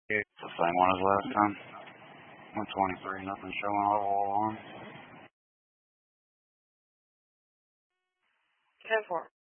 It's the same one as last time. 123, nothing showing all on. 10-4.